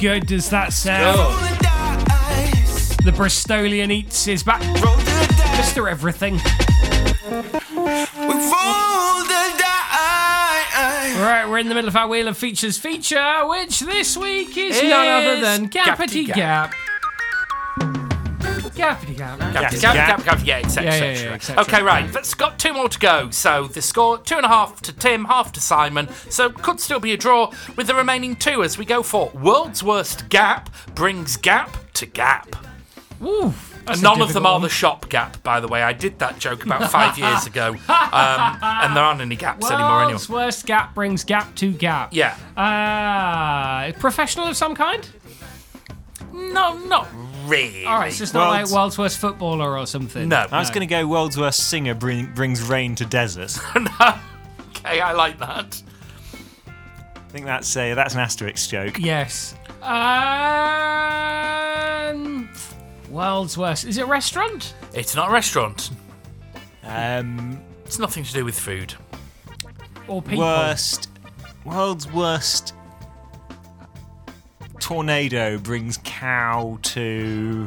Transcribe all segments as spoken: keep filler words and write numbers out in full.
good does that sound? The Bristolian Eats is back. Mister Everything. Right, we're in the middle of our Wheel of Features feature, which this week is Is none other than Gappity Gap. Gap. Gappity Gap. Gap, Yes, gap, gap. gap, gap, yeah, et cetera, Yeah, yeah, et cetera. yeah, et cetera. Okay, right, let's got two more to go. So the score, two and a half to Tim, half to Simon. So could still be a draw with the remaining two as we go for World's Worst Gap brings Gap to Gap. Ooh, that's And a none of them difficult are one. the shop Gap, by the way. I did that joke about five years ago, um, and there aren't any gaps anymore anyway. World's Worst Gap brings Gap to Gap. Yeah. Uh, professional of some kind? No, not really. All right, it's just not World's- like World's Worst Footballer or something. No. I was going to go world's worst singer bring, brings rain to desert. Okay, I like that. I think that's a, that's an Asterix joke. Yes. Um, World's Worst. Is it a restaurant? It's not a restaurant. Um, It's nothing to do with food. Or people? worst, world's worst tornado brings cow to.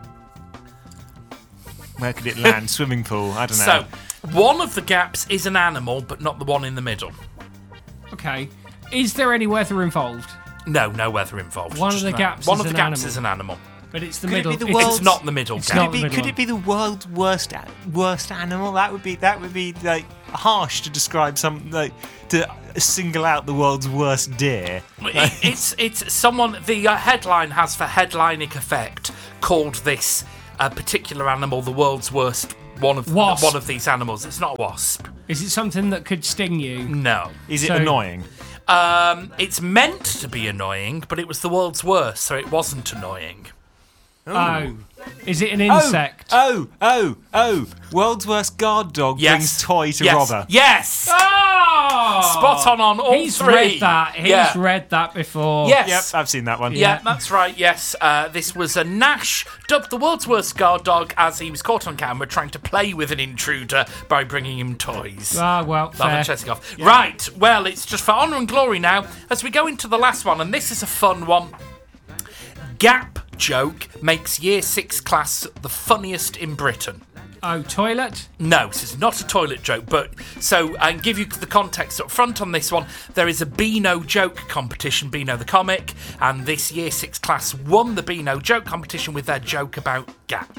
Where could it land? Swimming pool. I don't know. So, one of the gaps is an animal, but not the one in the middle. Okay. Is there any weather involved? No, no weather involved. One of Just the an- gaps One is of the an gaps animal. is an animal. But it's the Could it middle. be the it's- world's- It's not the middle It's gap. not Could it, be, the middle could it be the world's worst a- worst animal? That would be that would be like harsh to describe some like to single out the world's worst deer. It- it's it's someone. The uh, headline has for headlining effect called this uh, particular animal the world's worst. One of Wasp. one of these animals. It's not a wasp. Is it something that could sting you? No. Is it So- annoying? Um, it's meant to be annoying, but it was the world's worst, so it wasn't annoying. Oh. Is it an insect? Oh, oh, oh! World's worst guard dog Yes. brings toy to yes. robber. Yes. Oh! Spot on on all He's three. read that. He's yeah. read that before. Yes. Yep, I've seen that one. Yeah, that's right, yes. Uh, this was a Nash, dubbed the world's worst guard dog, as he was caught on camera trying to play with an intruder by bringing him toys. Ah, well, fair. Rather than off. Right, well, it's just for honour and glory now, as we go into the last one, and this is a fun one. Gap joke makes year six class the funniest in Britain. Oh, toilet? No, this is not a toilet joke, but so I can give you the context up front on this one. There is a Beano joke competition, Beano the comic, and this year six class won the Beano joke competition with their joke about Gap.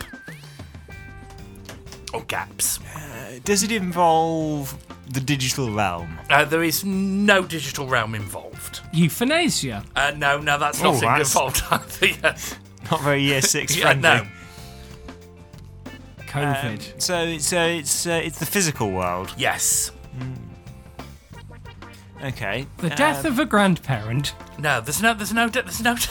Or gaps. Does it involve the digital realm? Uh, there is no digital realm involved. Euthanasia. Uh, no, no, that's Oh, not that's- involved either. Yeah. Not very year six Yeah, friendly. no. COVID. Um, so it's uh, it's uh, it's the physical world. Yes. Okay. the death um, of a grandparent. No, there's no, there's no, there's no.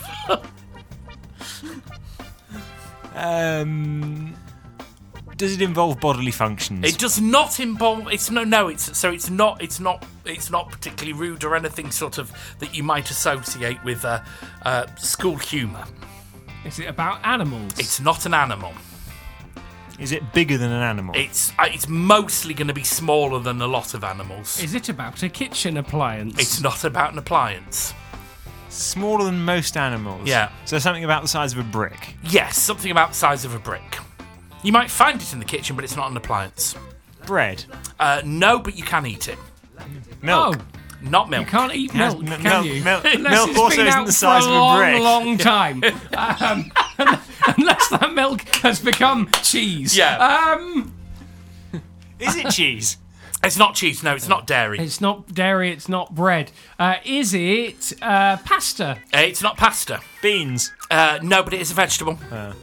Um. Does it involve bodily functions? It does not involve. It's no, no. It's so. It's not. It's not. It's not particularly rude or anything sort of that you might associate with uh, uh, school humour. Is it about animals? It's not an animal. Is it bigger than an animal? It's uh, it's mostly going to be smaller than a lot of animals. Is it about a kitchen appliance? It's not about an appliance. Smaller than most animals. Yeah. So something about the size of a brick. Yes, something about the size of a brick. You might find it in the kitchen, but it's not an appliance. Bread. Uh, no, but you can eat it. Milk. Oh, Not you milk. can't eat Yes, milk, m- can milk- you? milk- Unless milk it's also been isn't out the size for of a a long, brick. long time. um, unless that milk has become cheese. Yeah. Um, Is it cheese? It's not cheese. No, it's not dairy. it's not dairy. It's not bread. Uh, is it uh, pasta? Uh, it's not pasta. Beans. Uh, no, but it is a vegetable.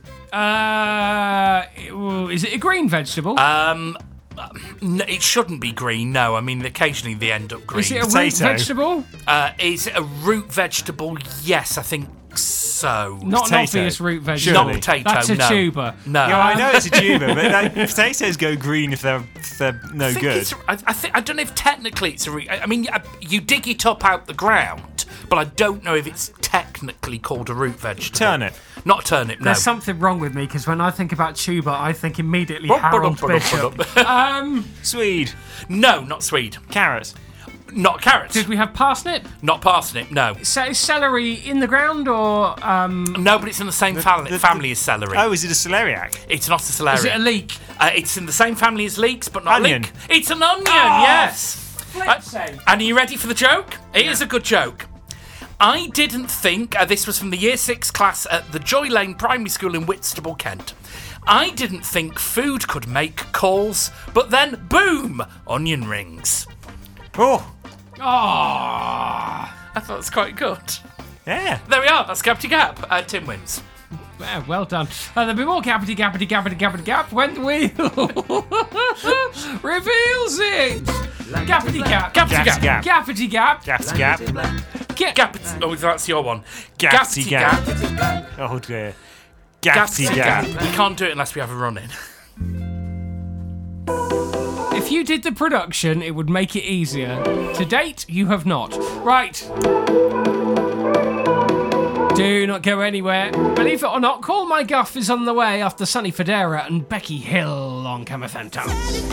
Uh, ooh, is it a green vegetable? Um, n- it shouldn't be green. No, I mean occasionally they end up green. is it a root potato. vegetable? uh, is it a root vegetable? Yes, I think so. Not Potato. an obvious root vegetable. Surely. Not potato. That's a no. tuber. No. Yeah, I know it's a tuber, but like, potatoes go green if they're, if they're no I think good. it's. I, I think I don't know if technically it's a root. I I mean, uh, you dig it up out the ground, but I don't know if it's technically called a root vegetable. Turnip. Not turnip. No. There's something wrong with me because when I think about tuber, I think immediately Bum, Harold ba-dum, ba-dum, Bishop. ba-dum. um, Swede. No, not Swede. Carrot. Not carrot. Did we have parsnip? Not parsnip, no. So is celery in the ground or... Um, No, but it's in the same fam- the- family the- as celery. Oh, is it a celeriac? It's not a celery. is it a leek? Uh, it's in the same family as leeks, but not Onion. leek. It's an onion, Oh, yes. flip's sake. And are you ready for the joke? It is a good joke. I didn't think, uh, this was from the Year six class at the Joy Lane Primary School in Whitstable, Kent. I didn't think food could make calls, but then, boom, onion rings. Oh, Oh, I thought it was quite good. yeah. There we are, that's Gappity Gap. Uh, Tim wins. well, well done. Uh, there'll be more gappity gappity gappity gappity gap when the wheel reveals it. Gappity gap. Gappity Gappity Gap. Gap. Gappity gap. Gappity Gap. Ga- Gappity, oh, that's your one. Gappity Gappity Gap. Gap. Oh dear. Gappity Gappity Gap. Gap. We can't do it unless we have a run in. If you did the production, it would make it easier. To date, you have not. Right. Do not go anywhere. Believe it or not, Call My Guff is on the way after Sunny Federa and Becky Hill on Camafantas.